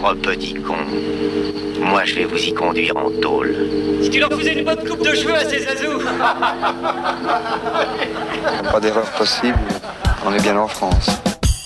pauvre petit con. Moi, je vais vous y conduire en tôle. Si tu leur faisais une bonne coupe de cheveux à ces azous. Pas d'erreur possible, on est bien en France.